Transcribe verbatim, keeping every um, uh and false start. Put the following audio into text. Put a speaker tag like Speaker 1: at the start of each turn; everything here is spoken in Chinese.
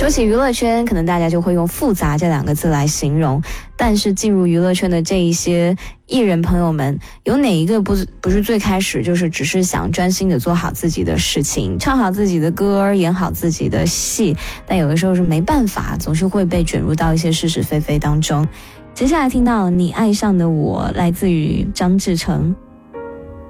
Speaker 1: 说起娱乐圈，可能大家就会用复杂这两个字来形容，但是进入娱乐圈的这一些艺人朋友们，有哪一个不是不是最开始就是只是想专心的做好自己的事情，唱好自己的歌，演好自己的戏，但有的时候是没办法，总是会被卷入到一些是是非非当中。接下来听到你爱上的我，来自于张志成。